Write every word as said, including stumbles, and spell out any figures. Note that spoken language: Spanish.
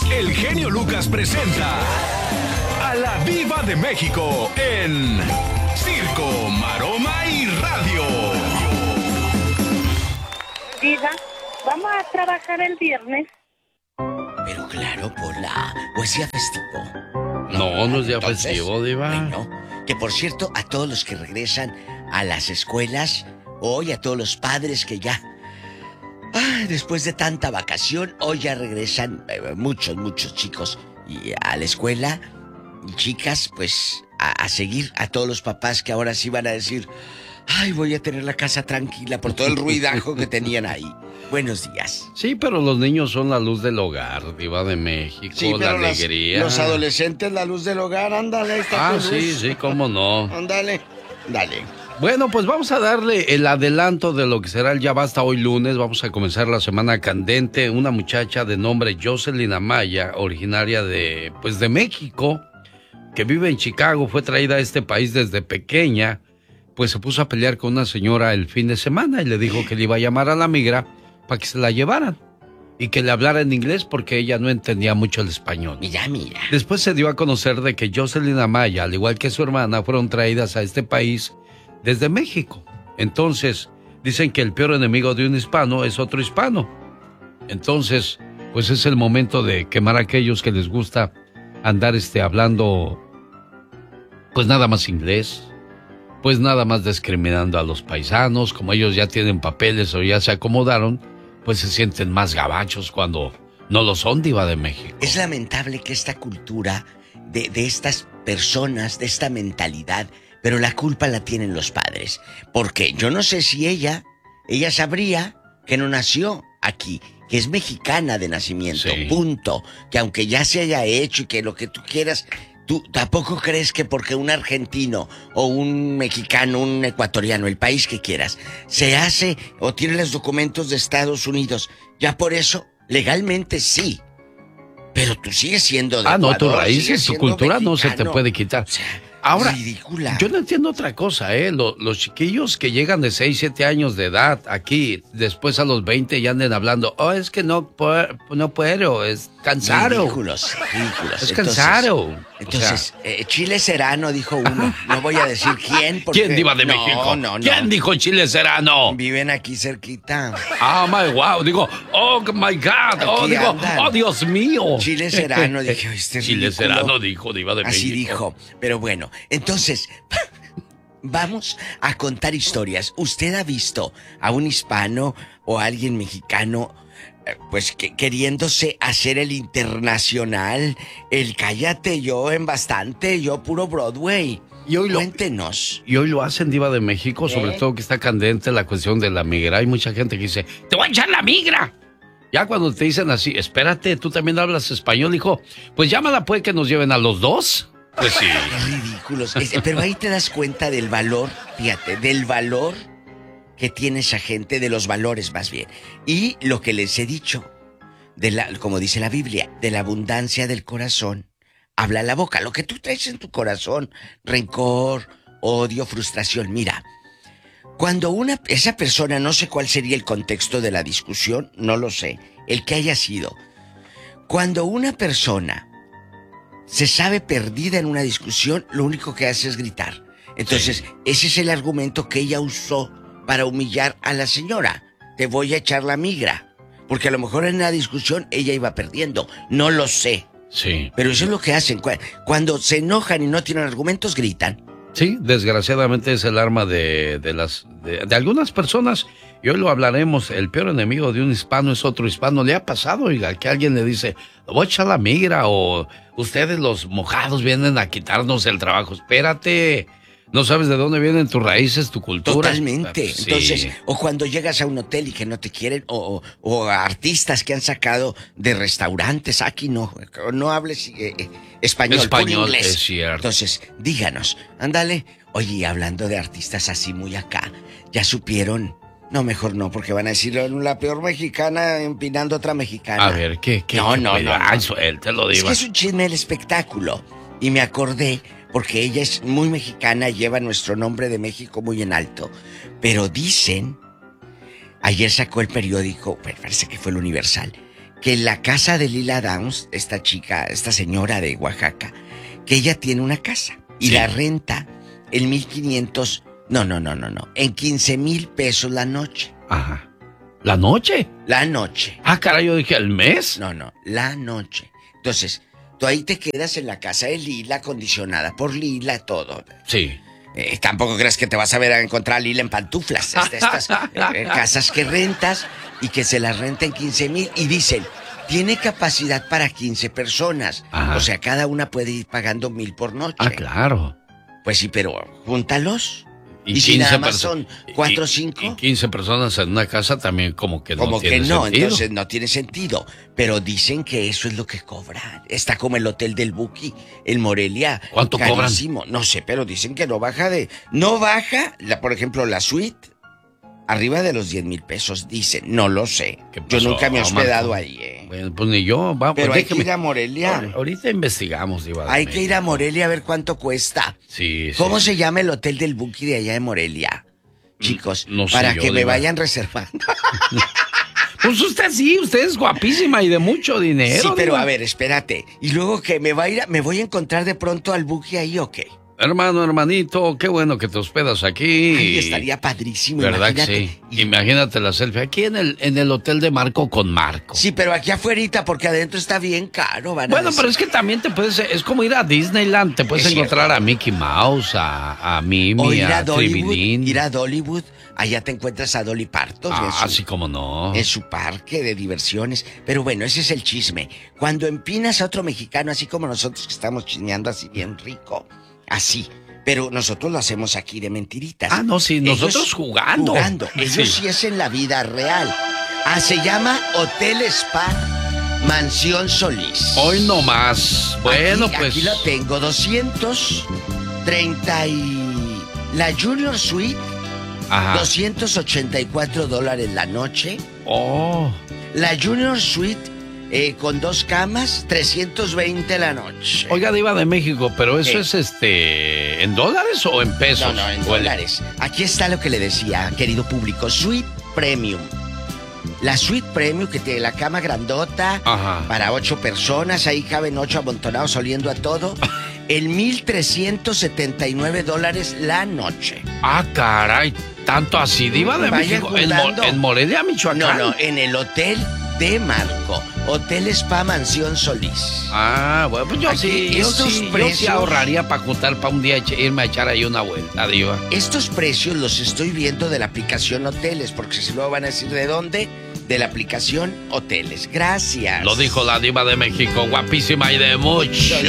el genio Lucas presenta a la Diva de México en Circo, Maroma y Radio. Diva, ¿vamos a trabajar el viernes? Pero claro, por la... ¿O es día festivo? No, no es día Entonces, festivo, Diva. Bueno, que por cierto, a todos los que regresan a las escuelas, hoy a todos los padres que ya... Ay, después de tanta vacación, hoy ya regresan eh, muchos, muchos chicos y a la escuela. Y chicas, pues, a, a seguir a todos los papás que ahora sí van a decir... Ay, voy a tener la casa tranquila por todo el ruidajo que tenían ahí. Buenos días. Sí, pero los niños son la luz del hogar, Diva de México, Sí, la pero las- alegría. los adolescentes, la luz del hogar, ándale, ahí está Ah, tu luz. sí, sí, cómo no. Ándale, dale. Bueno, pues vamos a darle el adelanto de lo que será el Ya Basta hoy lunes. Vamos a comenzar la semana candente. Una muchacha de nombre Jocelyn Amaya, originaria de, pues, de México, que vive en Chicago, fue traída a este país desde pequeña. Pues se puso a pelear con una señora el fin de semana y le dijo que le iba a llamar a la migra para que se la llevaran y que le hablara en inglés porque ella no entendía mucho el español. Mira, mira. Después se dio a conocer de que Jocelyn Amaya, al igual que su hermana, fueron traídas a este país desde México. Entonces, dicen que el peor enemigo de un hispano es otro hispano. Entonces, pues es el momento de quemar a aquellos que les gusta andar este, hablando, pues nada más inglés. Pues nada más discriminando a los paisanos, como ellos ya tienen papeles o ya se acomodaron, pues se sienten más gabachos cuando no lo son, Diva de México. Es lamentable que esta cultura de, de estas personas, de esta mentalidad, pero la culpa la tienen los padres. Porque yo no sé si ella, ella sabría que no nació aquí, que es mexicana de nacimiento, Sí. punto. Que aunque ya se haya hecho y que lo que tú quieras... ¿Tú tampoco crees que porque un argentino o un mexicano, un ecuatoriano, el país que quieras, se hace o tiene los documentos de Estados Unidos, ya por eso, legalmente sí? Pero tú sigues siendo de Ah, no, tus Ecuador, raíces, sigues tu siendo cultura no se te mexicano. puede quitar. O sea, Ahora, ridícula. yo no entiendo otra cosa, ¿eh? Lo- los chiquillos que llegan de seis, siete años de edad aquí, después a los veinte ya anden hablando, oh, es que no, pu- no puedo, es cansado. Ridículos, ridículos. Es Entonces- cansado. Entonces, eh, Chile Serrano dijo uno. No voy a decir quién. Porque... ¿Quién, Diva de no, México? No, no. ¿Quién dijo Chile Serrano? Viven aquí cerquita. Ah, my wow, digo, oh my God, oh, Aquí digo, andan. oh Dios mío. Chile Serrano, dije, este es Chile ridículo. Serrano dijo, Diva de Así México. dijo. Pero bueno, entonces, vamos a contar historias. ¿Usted ha visto a un hispano o a alguien mexicano, eh, pues que, queriéndose hacer el internacional? El cállate, yo en bastante, yo puro Broadway. Y hoy lo- Cuéntenos. Y hoy lo hacen, Diva de México, sobre ¿Eh? todo que está candente la cuestión de la migra. Hay mucha gente que dice, te voy a echar la migra. Ya cuando te dicen así, espérate, tú también hablas español, hijo, pues llámala, puede que nos lleven a los dos. Pues sí. Ridículos. Es- pero ahí te das cuenta del valor, fíjate, del valor que tiene esa gente, de los valores más bien. Y lo que les he dicho, de la, como dice la Biblia, de la abundancia del corazón, habla la boca. Lo que tú traes en tu corazón, rencor, odio, frustración. Mira, cuando una, esa persona, no sé cuál sería el contexto de la discusión, no lo sé, el que haya sido. Cuando una persona se sabe perdida en una discusión, lo único que hace es gritar. Entonces, Sí. ese es el argumento que ella usó para humillar a la señora. Te voy a echar la migra. Porque a lo mejor en la discusión ella iba perdiendo. No lo sé. Sí. Pero eso es lo que hacen. Cu- Cuando se enojan y no tienen argumentos, gritan. Sí, desgraciadamente es el arma de, de las de, de algunas personas. Y hoy lo hablaremos. El peor enemigo de un hispano es otro hispano. ¿Le ha pasado, oiga, que alguien le dice, voy a echar la migra? O ustedes los mojados vienen a quitarnos el trabajo. Espérate, no sabes de dónde vienen tus raíces, tu cultura. Totalmente. Sí. Entonces, o cuando llegas a un hotel y que no te quieren, o, o, o a artistas que han sacado de restaurantes, aquí no, no hables eh, eh, español, pon Español, inglés. es cierto. Entonces, díganos, ándale. Oye, hablando de artistas así muy acá, ¿ya supieron? No, mejor no, porque van a decir la peor mexicana empinando a otra mexicana. A ver, ¿qué? qué No, qué no, puede? no, no. Ay, suéltelo, Es diva. que es un chisme del espectáculo. Y me acordé, porque ella es muy mexicana, lleva nuestro nombre de México muy en alto. Pero dicen, ayer sacó el periódico, parece que fue el Universal, que en la casa de Lila Downs, esta chica, esta señora de Oaxaca, que ella tiene una casa y Sí. la renta en mil quinientos, no, no, no, no, no, en quince mil pesos la noche. Ajá. ¿La noche? La noche. Ah, caray, yo dije, ¿el mes? No, no, la noche. Entonces, tú ahí te quedas en la casa de Lila, acondicionada por Lila, todo. Sí. Eh, tampoco crees que te vas a ver a encontrar a Lila en pantuflas. Es de estas eh, casas que rentas y que se las renten quince mil y dicen, tiene capacidad para quince personas. Ajá. O sea, cada una puede ir pagando mil por noche. Ah, claro. Pues sí, pero júntalos. Y, Y si nada quince más perso- son cuatro o y- cinco. Y quince personas en una casa también como que no Como que tiene no, sentido. entonces no tiene sentido. Pero dicen que eso es lo que cobran. Está como el hotel del Buki, el Morelia. ¿Cuánto carísimo. No sé, pero dicen que no baja de... No baja, la, por ejemplo, la suite, arriba de los diez mil pesos, dicen. No lo sé. ¿Qué Yo pasó, nunca me he hospedado Marco? ahí, ¿eh? Bueno, pues ni yo. Vamos, Pero hay déjeme- que ir a Morelia. Ahor- Ahorita investigamos, Diva de Hay que ir a México. Morelia a ver cuánto cuesta. Sí, sí. ¿Cómo se llama el hotel del Buki de allá de Morelia? Chicos, no sé para yo, que me Diva. vayan reservando. Pues usted sí, usted es guapísima y de mucho dinero. Sí, pero Diva. a ver, espérate. Y luego que me va a ir, a- me voy a encontrar de pronto al Buki ahí o qué. Hermano, hermanito, qué bueno que te hospedas aquí. Ay, estaría padrísimo, ¿Verdad imagínate. que sí? Y- Imagínate la selfie aquí en el, en el hotel de Marco con Marco. Sí, pero aquí afuerita, porque adentro está bien caro, van a Bueno, decir. pero es que también te puedes, es como ir a Disneyland, te puedes Es encontrar cierto. a Mickey Mouse, a, a Mimi, O ir a a Dollywood, Tribilín. ir a Dollywood, allá te encuentras a Dolly Parton en, Ah, su, así como no. en su parque de diversiones. Pero bueno, ese es el chisme. Cuando empinas a otro mexicano, así como nosotros que estamos chismeando así bien rico, así. Pero nosotros lo hacemos aquí de mentiritas. Ah, no, sí, nosotros Ellos jugando. Jugando. Ellos Sí. sí es en la vida real. Ah, se llama Hotel Spa Mansión Solís. Hoy no más. Bueno, aquí, pues. Aquí lo tengo, doscientos treinta y... La Junior Suite, Ajá. doscientos ochenta y cuatro dólares la noche. Oh. La Junior Suite eh, con dos camas, trescientos veinte la noche. Oiga, Diva de México, pero eso ¿Qué? es este. ¿En dólares o en pesos? No, no, en O el- dólares. Aquí está lo que le decía, querido público. Suite Premium. La Suite Premium que tiene la cama grandota Ajá. para ocho personas. Ahí caben ocho amontonados oliendo a todo. En mil trescientos setenta y nueve dólares la noche. Ah, caray. Tanto así, Diva de Vayan México. En, Mo- juntando. en Morelia, Michoacán. No, no, en el Hotel de Marco. Hotel Spa Mansión Solís. Ah, bueno, pues yo Aquí, sí, yo estos sí, yo sí precios- ahorraría para juntar para un día eche- irme a echar ahí una vuelta, Diva. Estos precios los estoy viendo de la aplicación Hoteles, porque si luego van a decir de dónde, de la aplicación Hoteles. Gracias. Lo dijo la Diva de México, guapísima y de mucho